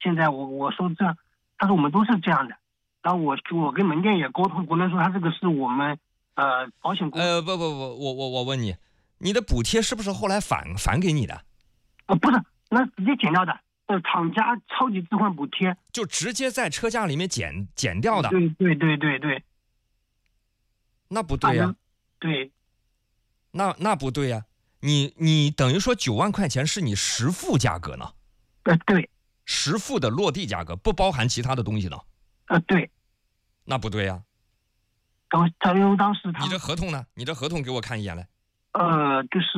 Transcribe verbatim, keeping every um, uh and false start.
现在我我说这，他说我们都是这样的。然后我我跟门店也沟通，国能说他这个是我们呃保险公司。 呃不不不，我我我问你，你的补贴是不是后来返返给你的？ 呃不是，那直接减掉的。呃，厂家超级置换补贴就直接在车价里面减减掉的。 对对对对对。 那不对呀、啊。 对。 那那不对呀、啊，你你等于说九万块钱是你实付价格呢？ 呃对。 实付的落地价格不包含其他的东西呢？ 呃对。 那不对呀、 啊。当因为当时他你这合同呢？你这合同给我看一眼来。 呃，就是